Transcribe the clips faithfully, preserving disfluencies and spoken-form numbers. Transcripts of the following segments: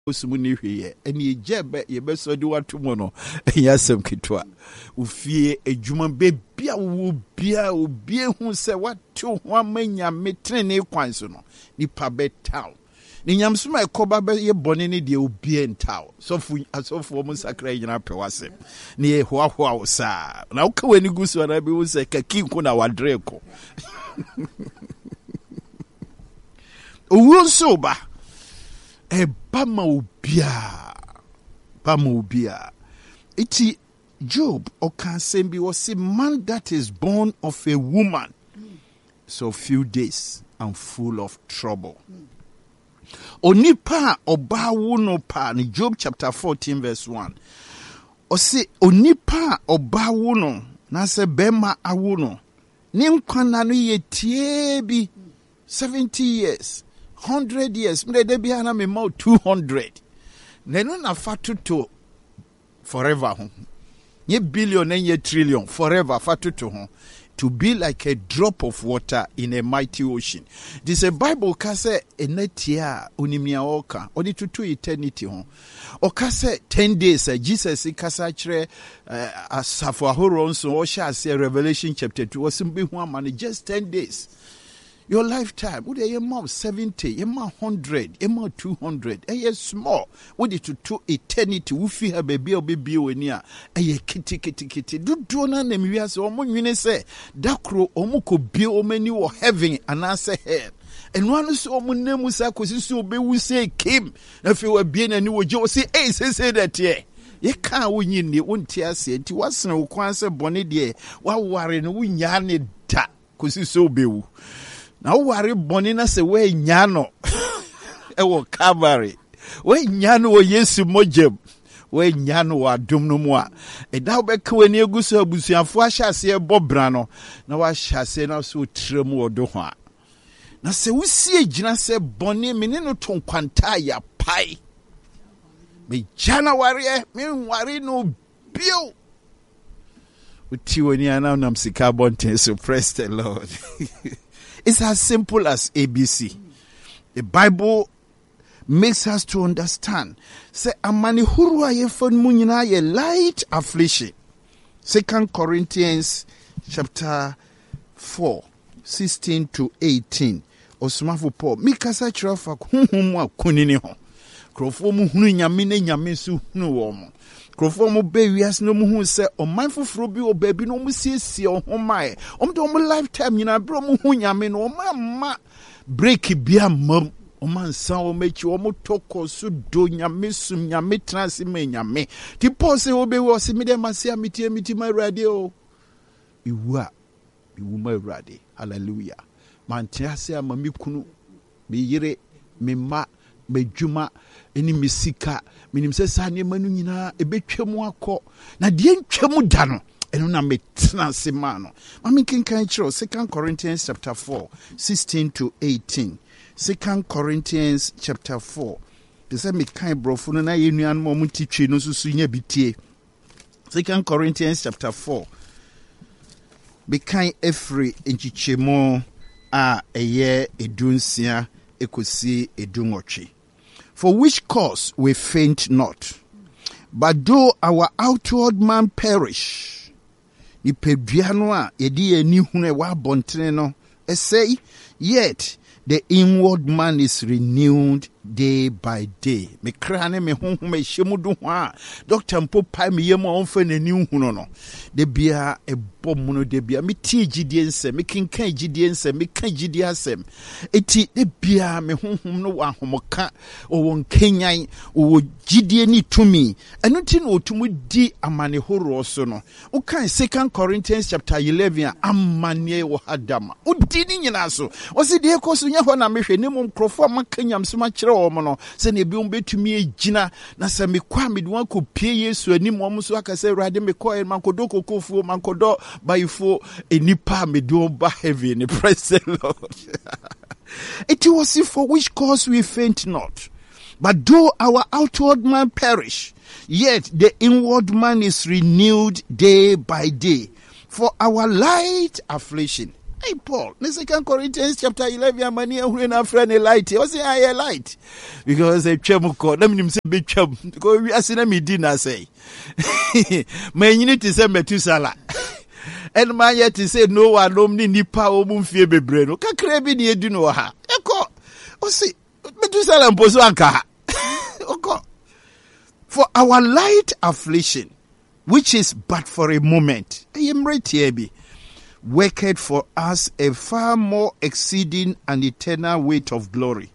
Usumuni here, and ye jab ye best do what tomorrow, and yasam kitwa. Ufie a juman baby will be a be who say what two one mania metrene quansono, ni pabe town. Ni nyamsuma koba be ye bonini de obi entaw. So fu asofo mo sakra nyina pewase. Ni e hoa hoa sa. Na uka weni gusu na bi wo se kaki nko na wadreko. Owo so ba. E ba ma obia. Ba ma obia. Iti Job oka sembi was a man that is born of a woman. So few days and full of trouble. Onipa oba wuno pa ni Job chapter fourteen verse one. Ose onipa oba wuno na se bema awuno. Ni nkwana no ye tie bi seventy years, one hundred years. Mre de bi ana me ma two hundred. Neno na fatu to forever ho. Ye billion and ye trillion forever fatu to ho. To be like a drop of water in a mighty ocean. This a Bible kase enetia unimia oka. Odi to to eternity hon. Okase ten days uh, Jesus kasa chre uh, asafo ahoro nso o sha say Revelation chapter two osimbi ho amane just ten days. Your lifetime, would you mouth seventy, you mouth hundred, you mouth two hundred, a year small, would it to to eternity, who feel her baby or baby or near, a year kitty kitty kitty, do do none them we as or when say, Dakro omuko be o many or heaven and answer head. And one so mun name was so be we say came, if you were being a new Joe say, hey, say that ye. Ye can't win in the one tear said, it was no quansa bonnet dear, while warring we yarned ta, cause so be. Now worry bonina se we nyano e wo Calvary we nyano wo Yesu mojem we nyano wa dum no mu a e da be ka wani egusu abusuafo ahyase e bobra no na wa hyase na so trem wo do ho a na se wusie gina se boni me ne no to kwanta ya pai me January me worry no bio uti woni ana nam sika bonten so praise the Lord. It's as simple as A B C. The Bible makes us to understand. Say, amani hurwa ye fon munyina ye light affliction. Second Corinthians chapter four, sixteen to eighteen. Osmafu Paul. Mikasa chirafa kuhumwa kunini ho. Krofo mu hunu nyame ne nyame su hunu wo mo. Krofo mu be wias no mu hu se o manfo fro bi o baabi no mu siesie o ho mae o mde o mu lifetime nyina bro mu hu nyame no o ma ma break bia mam o man san o mechi o mu toko su do nyame sum nyame transi me nyame ti pose o be wo se me dem asia meti meti ma rade o iwa iwu ma rade hallelujah man ti asia ma mi kunu me yire me ma me djuma eni misika minim se sa ne manu nyina ebetwam akọ na de ntwam da no eno na metena se ma no mami kinkan kiro Second Corinthians chapter four sixteen to eighteen. Second Corinthians chapter four de se me kan brofo no na ye nuan mo mutitwe no susu nya bitie. Second Corinthians chapter four be kan efri enchichemo a eye edunsia ekosi edunwotwe. For which cause we faint not, but though our outward man perish, ni peduano a yedi eni hune wa bontene no, e say, yet the inward man is renewed day by day. Me krane me honhom me hyemudu ho a doctor mpo pai me yem onfa nani hunu no. De bia e bom no de bia me tie gidie nsem me kinkan gidie nsem me kan gidie asem. Eti de bia me honhom no wa homoka o won kenyan o gidie ni tumi. Eno ti no otumu di amane horo so no. O kan Second Corinthians chapter eleven amane wo hadama. O di ni nyina so. O se de ekoso nya ho na me hwe ne mom krofo makanyam so ma kire wo mo no. Se ne bi on betumi egina na se me kwa me de wan ko pie Yesu ani mom so aka se rade me ko e man kodo kokofu man kodo before enipa me do ba heaven. Praise the Lord. It was for which cause we faint not. But though our outward man perish, yet the inward man is renewed day by day. For our light affliction, Hey, Paul, in Second Corinthians chapter eleven, I'm a friend a light. I say I a light because a chemuko. Let me say big chum because we are seeing me dinner say. My unit is a metusala. And my yet to say no one no ni pa omum fie bebre no. Ka krebi ni edu no ha. Eko. O see metusala mposo anka. Oko. For our light affliction, which is but for a moment. I am right here be. Worked for us a far more exceeding and eternal weight of glory.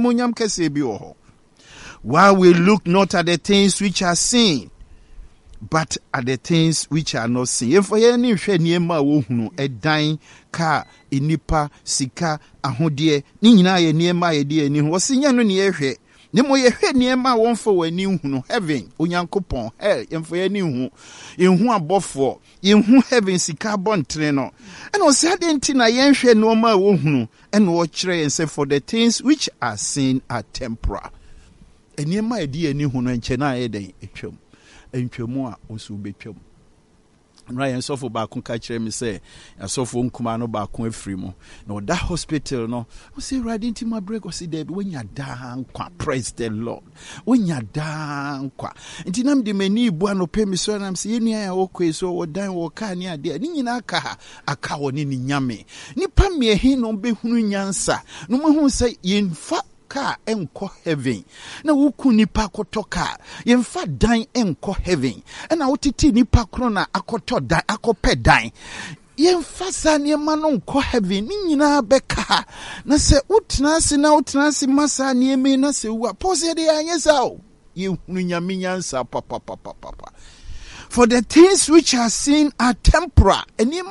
While we look not at the things which are seen, but at the things which are not seen. If we any share niema wohunu a dying car inipa sika ahodie ni nyina ye niema ye die ni ho sinya no ne yehwe ne mo yehwe niema won fo wani hunu heaven onyankopon hell emfo ye ni hu enhu abofo enhu heaven sika bontre no ena o se ade nti na yenhwe no ma wohunu ena o kire yense for the things which are seen are temporal eniema ye die ni hunu enche na ye den etwam entwemu a osu betwam Ryan sofo ba kun ka kire me say sofo nkuma no ba kun afiri mu na that hospital no o say right into my break o say there when you down kwa praise the Lord when you down kwa nti nam de mani bu ano pe me so nam say yenu ya wo kwe so wo dan wo ka ni ade ni nyina aka ha aka wo ni nyame nipa me he no be hunu nyansa no mo hu say yemfa ka enko heaven na wuku nipa kotoka yemfa dan enko heaven na wotiti nipa kro na akoto dan akope dan yemfa sane ma no enko heaven ni nyina beka na se utna se na utna se masa ne me na se wa pose de anyesa o ye hunu nyame nyansa papa papa papa. For the things which are seen are temporal.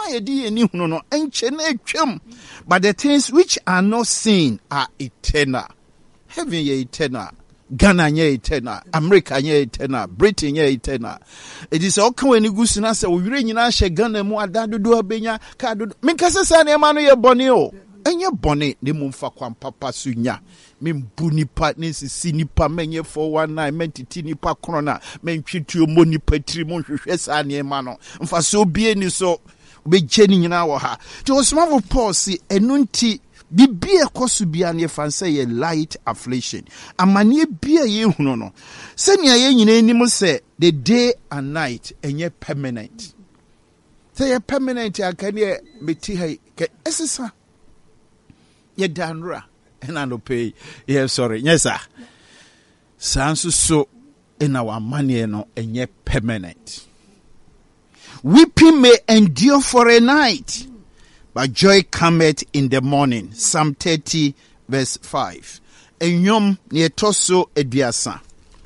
But the things which are not seen are eternal. Heaven ye eternal. Ghana ye eternal. America ye eternal. Britain ye eternal. It is all when you go to Nasa, we really not share Ghana more than do a benya. Minkasa San Emmanuel ye bonio. And your bonnet, the mumfa kwam papa sunya. Min buni partners is sinipa menye for one night, mentity nipa krona, men chitu money petri mon shesa ni emano. Mfa so be ni so be jenny in our ha. To small Paul see enunti bibie kosubia ne fansa ye light affliction. Amani bia ye huno no. Senya ye nyina ni mo se the day and night enye permanent. Say ye permanent akane meti hai ke esesa. Ye danra. And I don't pay. Yeah, sorry. Yes, sir. Sounds so in our money, no, and yet permanent. Weeping may endure for a night, but joy cometh in the morning. Psalm thirty, verse five. And yom near toso ediasa.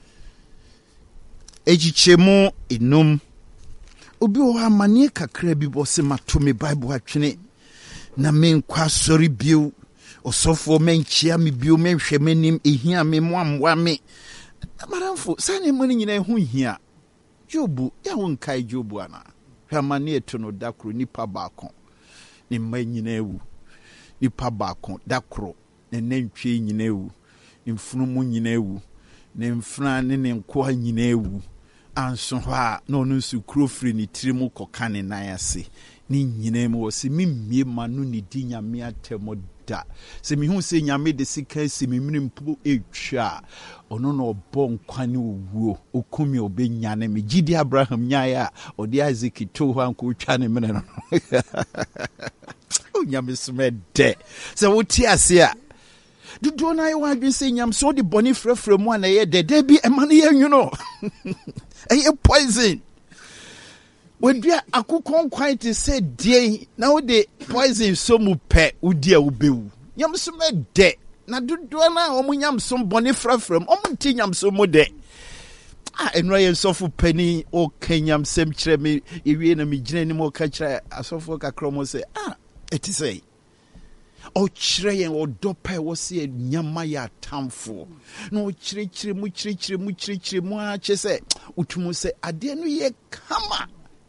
Ejichemo inum. Obi wa manie kakra bi bo se matome Bible atwene. Na men kwa sorry biu. Osofo menchia mi bio menhwe manim ehia me moamwa me amaramfo sane mo nyina hu hia Jobu ya won kai Jobu ana hwamane eto no dakro nipa baako ni mma nyina ewu nipa baako dakro ne nantwie nyina ewu ni mfunumu nyina ewu ne mfra ne ne nkoa nyina ewu anso ha no no su krofri ni tirimu kokane nan ase ni nyina mu wose mimmie manu ni di nyame atemo da se mi hu se nyame de sika se mi mrimpo etwa ono no obo nkwane owuo okumi obenya me gidi Abraham nyaaya odi Isaac to ho anko twa ne mene no o nyame smede se woti ase a dudu na ye wa dwen se nyam so de boni frefre mu ana ye de de bi emane ye nwuno eye poison. When we are a cook on quite say day now the poison so mu pet udia ubew. Yam so me de na do do na omunyam so boni frafram omunti nyam so mo de. Ah enra ye sofo pani o kenyam sem kire me ewie na me gina ni mo ka kire asofo kakro mo say ah eti say o kire yen o dopa wo se nyama ya tamfo no kire kire mu kire kire mu kire kire mu a che say utumu say ade no ye kama.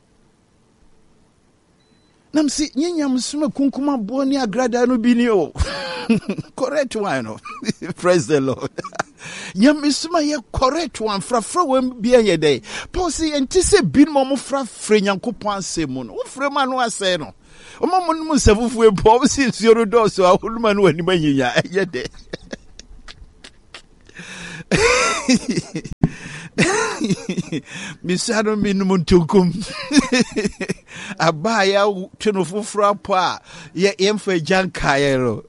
Nam si nyanyam suma kunkuma boni agrada no bini o. Correct one no. Praise the Lord. Nyam suma ye correct one fra fra wem bia ye dey. Paul si enti se bin mo mo fra fra nyankopon asem no. Wo fra ma no ase no. Oma mo nsafufu epo o si nsuo ro do so ahuluma no ani manyinya eye de. Misano minimum tukum. Abaya tunofufra pa ye yemfa jankayero.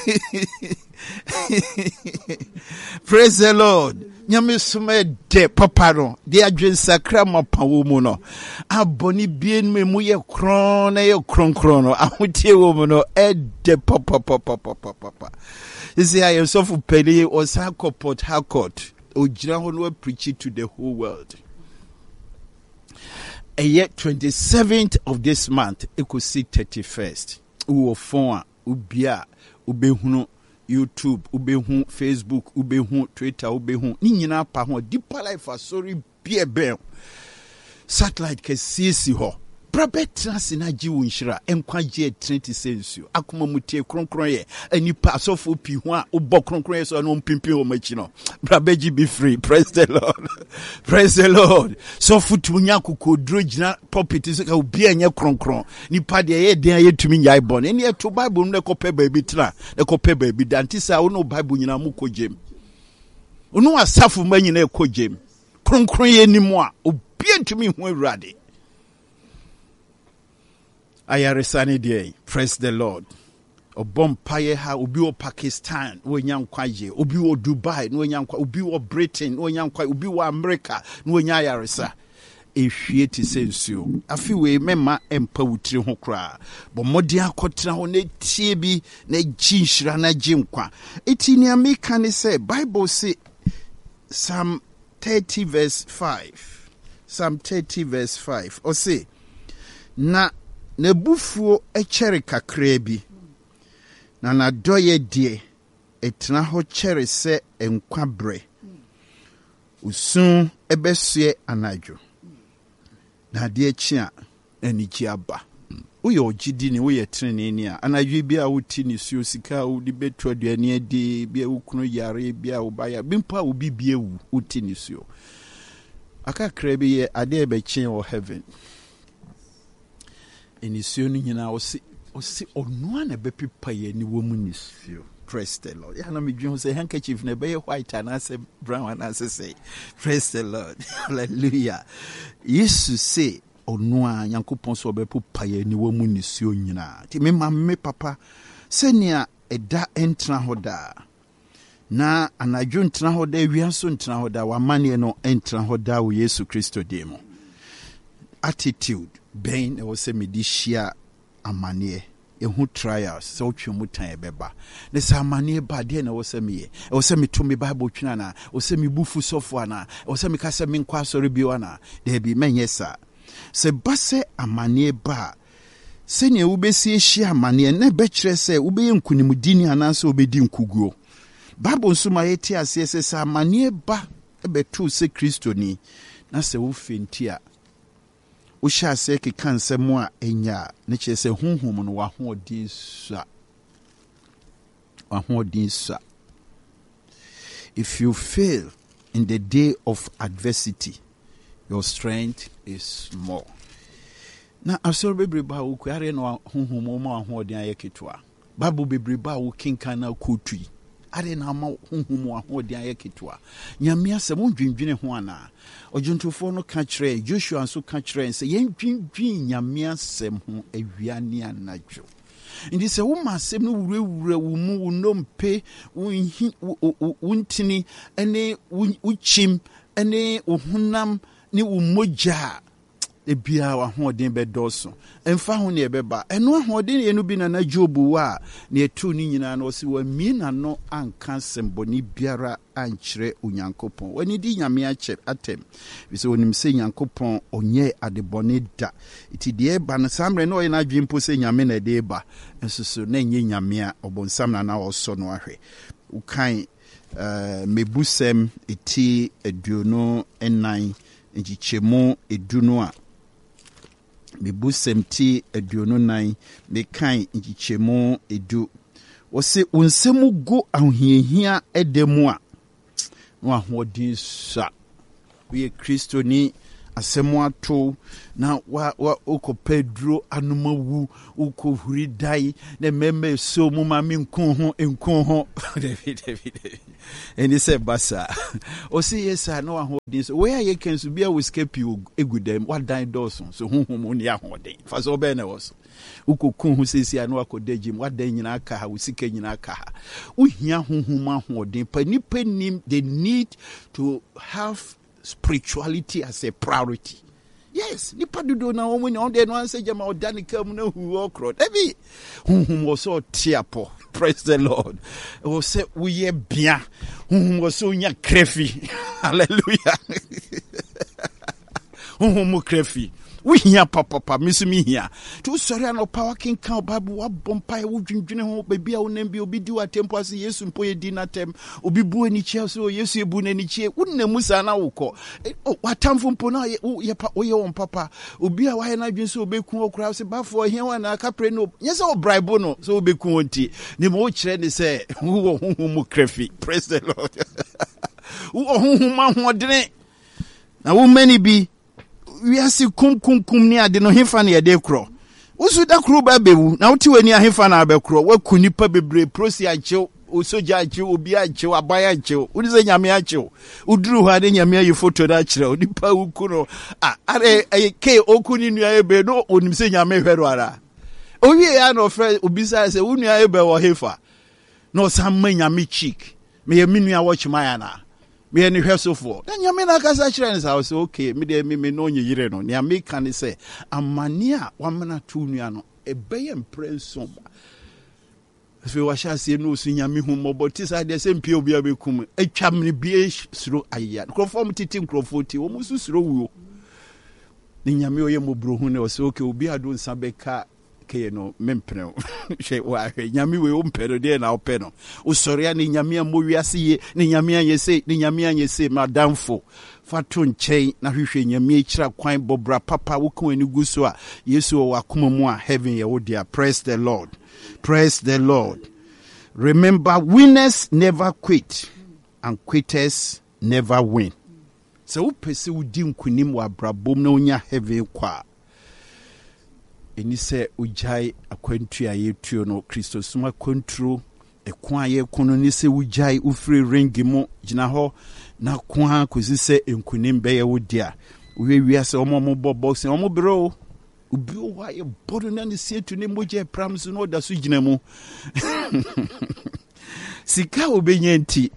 Praise the Lord. Nyame sume de papa no de adwen sakra mapawo mu no aboni bien me mu ye kron na ye kron kron no ahotie wo mu no e de papa papa papa papa. Isi I am so for peli o sako Port Harcourt o gira ho no preach it to the whole world. And yet twenty-seventh of this month e could see thirty-first. Uwo phone ubia ubehunu YouTube, ubehu, Facebook, ubehu, Twitter, ubehu. Ni nyina pa ho deeper life sorry be be. Satellite ke sisi ho. Brabe trans na ji wo nhira enkwaje twenty sensu. Akoma mutie kronkron ye. Anipa asofo pi ho a obo kronkron ye so no mpimpi ho machi no. Brabe ji be free. Praise the Lord. Praise the Lord. So futu nya kokodro gina pulpit so ka obi anya kronkron. Nipa de ye den ye tumi nyai bon. Eni e to Bible no kope baabi tra. E kope baabi dantisa wo no Bible nyina mu kogem. Onu asafo ma nyina e kogem. Kronkron ye nimu a obi antumi ho awurade. Ayaresani day. Praise the Lord. Obom paye ha obi wo Pakistan wo nyankwaje obi wo Dubai no nyankwa obi wo Britain no nyankwa obi wo America no nya ayaresa ehwie ti sensuo afi we mema empa wutiri ho kra bo modi akotra ho na tie bi na gi nhira na gi nkwa eti ni ameka ne say Bible say Psalm thirty verse five Psalm thirty verse five o say na nebufuo echere kakra bi na na doye die etna ho chere se enkwa bre usun ebesue anadwo na de echi a anigi aba uye ogidi ni uye trene ni a anadwo bia wuti ni suo sika udi betu aduane adi bia wukunu yare bia ubaya bimpa ubi bia wu uti ni suo aka krebi ye ade ebe chen o heaven enisuo ni nyina osi osi onua na be pipa ye ni wo mu nisio. Praise the Lord. Ya na me dwen say handkerchief na be white and as brown and as say praise the Lord. Hallelujah. Yesu say onua Yankopon so be pipa ye ni wo mu nisio nyina. Ti me ma me papa senia eda entra hoda na anadwo ntra hoda wianso ntra hoda wa mane no entra hoda wo Yesu Kristo demo. Attitude ben e wo se me di hia amane ehu trials so twemu tan beba ne sa amane ba de na wo se me e wo se me to me Bible twina na wo se me bufu sofo na wo se me ka se me nkwa sori biwa na de bi menye sa se base amane ba se ne wo be si hia amane na be kire se wo be nkunimdini ananse wo be di nkuguo Bible nsuma yeti ase se sa amane ba e be tu se Kristo ni na se wo fenti a usha se ke kanse mu a enya ne che se honhom no wa hoodin sua wa hoodin sua. If you fail in the day of adversity, your strength is small. Na asoro bebre ba wo kware no honhom mo ma hoodin ayeketwa babu bebre ba wo kinkan na kotui are na ma honhom ahoodin ayeketwa nyame asem ndwindwene ho ana ojuntufo no ka kire Joshua nso ka kire se yen dwindwin nyame asem ho awiane anadwo ndi se wo ma asem no wurawura wo mu wo nompe wo hi wo ntini ene wo chim ene wo hunam ni wo mogya ebia wa hoodin be doso emfa ho ne ebeba eno hoodin ye no bi na na Jobu wa ne etu ni nyina na osi wa mi na no anka semboni biara ankyere Onyankopon wani di nyame ache atem bise onim se Nyankopon onye adebone da iti de ba na samre no ye na dwempo se nyame na de ba ensoso na nye nyame a obonsam na na oso no ahwe ukan uh, mebusem eti eduno enan njichemu eduno a mebusem ti eduno nan mekan njichemu edu wose unsemu go ahohiahia edemu a no ahodin sa we Kristo ni asɛm ato na wa wa uko Pedro anumawu uko huri dai na meme so mu ma me nko ho nko ho David David and he said basa o say yes I know ho this where you can so be a escape you egudem what die doors so honhom oni ahoden fa so be na was uko kun ho sesi ano akodagim what die nyina aka ha usika nyina aka ha uhia honhom ahoden pa nipa nim they need to have spirituality as a priority. Yes, nipa dudu na women on the one say jama odanika mu na hu okro. Ebi honhom was so tiapo. Praise the Lord. O say we ye bia. Honhom was so nya krefi. Hallelujah. Honhom krefi. We hear papa papa miss me here. To sorry no power king can Bible wa bompa wo dwindwene ho baby a wo nam bi obi di wa tempo ase Yesu mpo ye di na tem obi bu ani chia so Yesu ebu na ni chia wonnamu sa na wokọ o watamfo mpo na ye pa wo ye won papa obi a wa he na dwen so obeku okura se bafo he wa na kapre no nyese o bribe no so obeku onti ni mo kire ni se wo honhom krefi. Praise the Lord. Wo honhom ahodene na wo mani bi we are see kum kum kum ni ade no hefa na yede kro usu da kro ba bewu na wuti wani ahefa na abekro wa kunipa bebre prosi achew osoja achew obi achew abaya achew udi se nyame achew uduru ho ade nyame ayi photo da kire onipa ukuro ah are ke okuni nua ebe no onim se nyame hwero ara owie ya no fre obi sa se unua ebe wo hefa no samma nyame cheek me ye minua watch my na me any hwesofo na nyame na kasa kire ne sa so okay me de me me no nyire no ne me kan say amane a wamana tu nua no ebeye mprenso afi wa sha se no su nyame hu moboti sa de se mpie obi abekum atwam ne bie suro aya krofom titi krofoti wo musu suro wuo ne nyame oye mobro hu ne o so okay obi ado nsa beka ke no mempeno she wa nyame we o mpero de na openo o soria ne nyame mo wiase ye ne nyame anyese ne nyame anyese madamfo fato nchen na hwehwe nyame akira kwan bobra papa wo kan ani guso a Yesu o wakoma mu a heaven ye wo dia. Praise the Lord. Praise the Lord. Remember, winners never quit and quitters never win. So wo pese wo di nkunim wa brabom na onya heaven kwa eni se ujai akwantu ya yetuo no Kristo suma kwanturo ekwa ye kono ni se ujai ufiri ringi mo gina ho na kwa kozi se enkunim be ye wodia we wiase omo mo bobox omo bro ubi wa ye bodo na ni setu ne moje prams no da so gina mu sika obenya nti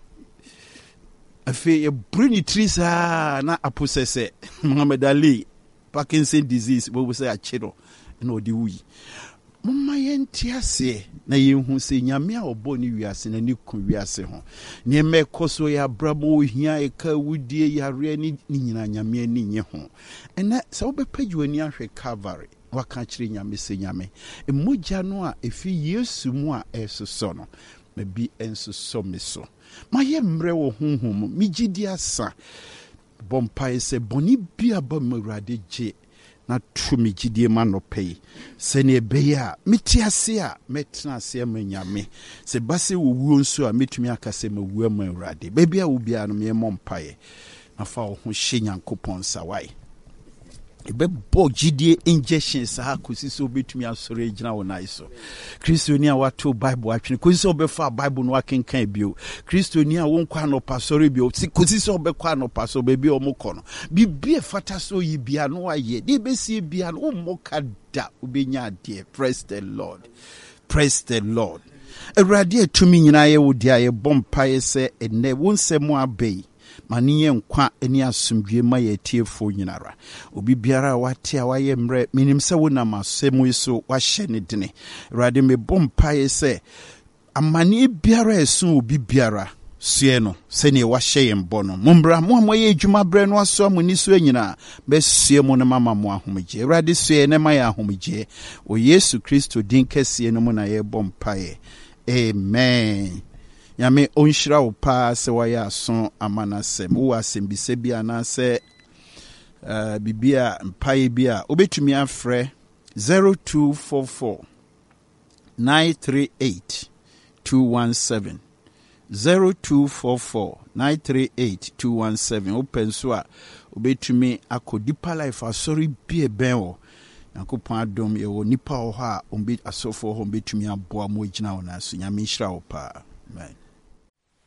afi ye bruni trisa na aposese Muhammad Ali Parkinson disease bo say achiro no di wi mama yenti ase na yehu se nyame a obo ni wiase na ni ku wiase ho ne me koso ya brabo hia e ka wudie yare ni nyina nyame ani nye ho ena se obepagu ani ahwe Calvary waka kire nyame se nyame emoja no a efi Yesu mu a esoso no me bi ensoso me so maye mre wo honhom mi gidi asa bompa se boni bia ba mawrade je na tumi gidie ma no pay se ne beya metiase a metna se ma nyame se base wo wuo nso a metumi akase ma wuo ma urade baby a wo bia no me mompae na fa wo ho hye Nyankopon sawai ebe bo gidie injection sa akosi so betumi asore gina wo nai so Kristoni a wato Bible atwene kosi so be fa Bible no akenkan bio Kristoni a won kwa no pasore bio kosi so be kwa no paso be bi o mokọ no bibie fata so yi bia no aye de be si bia no moka da obenya ade. Praise the Lord. Praise the Lord. Awurade atumi nyina ye wo dia ye bompa ye se ene wonsemu abei maniye nkwa eni asumdwe ma ye tiefo nyinara obi biara wate a waye mre minim se wona masemu iso wahye ne dene Awurade me bompa ye se amani biara esu obi biara sie no se ne wahye ye mbono mombra mo amoye adwuma bre no aso amuni so nyina be sie mo ne mama mo ahomje Awurade sie ne ma ye ahomje o Yesu Kristo din kese no mo na ye bompa ye. Amen. Yame onshira upa se waya son amanasem wo asembise bia na se uh, bibia mpaye bia obetumi afre zero two four four nine three eight two one seven zero two four four nine three eight two one seven open so a obetumi akɔ Deeper Life asɔre bi eben wo Nyankopɔn adom ye wo nipa wo ha ombi asofo ho betumi aboa mo gyina wo na so nyame nhyira wo pa. Amen.